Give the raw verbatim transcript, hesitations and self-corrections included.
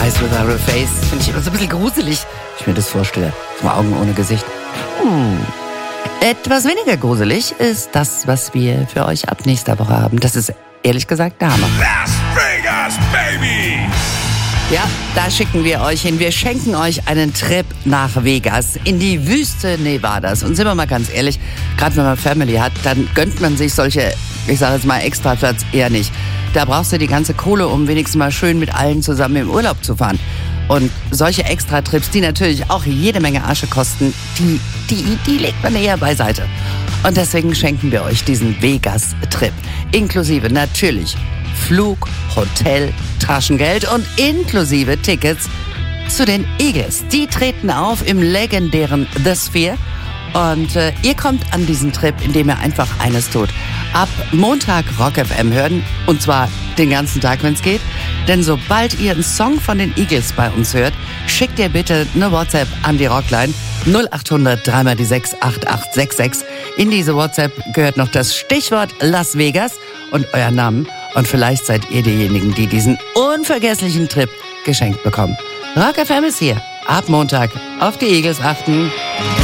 Eyes Without a Face finde ich immer so ein bisschen gruselig, wenn ich mir das vorstelle. So Augen ohne Gesicht. Hm. Etwas weniger gruselig ist das, was wir für euch ab nächster Woche haben. Das ist ehrlich gesagt der Hammer. Las Vegas, baby! Ja, da schicken wir euch hin. Wir schenken euch einen Trip nach Vegas, in die Wüste Nevadas. Und sind wir mal ganz ehrlich, gerade wenn man Family hat, dann gönnt man sich solche, ich sage jetzt mal Extraplatz, eher nicht. Da brauchst du die ganze Kohle, um wenigstens mal schön mit allen zusammen im Urlaub zu fahren. Und solche Extra-Trips, die natürlich auch jede Menge Asche kosten, die, die, die legt man eher beiseite. Und deswegen schenken wir euch diesen Vegas-Trip. Inklusive natürlich Flug, Hotel, Taschengeld und inklusive Tickets zu den Eagles. Die treten auf im legendären The Sphere. Und äh, ihr kommt an diesen Trip, indem ihr einfach eines tut. Ab Montag Rock F M hören. Und zwar den ganzen Tag, wenn es geht. Denn sobald ihr einen Song von den Eagles bei uns hört, schickt ihr bitte eine WhatsApp an die Rockline null acht hundert drei mal die sechs acht acht sechs sechs. In diese WhatsApp gehört noch das Stichwort Las Vegas und euer Namen. Und vielleicht seid ihr diejenigen, die diesen unvergesslichen Trip geschenkt bekommen. Rock F M ist hier. Ab Montag auf die Eagles achten.